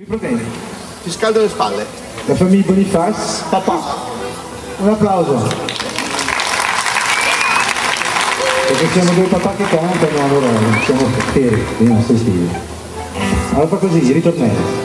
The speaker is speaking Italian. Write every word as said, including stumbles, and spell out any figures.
Mi proteine. Ti scaldo le spalle. La famiglia Boniface. Papà. Un applauso. Perché siamo due papà che cantano, allora siamo fieri dei nostri figli. Allora fa così, ritornello.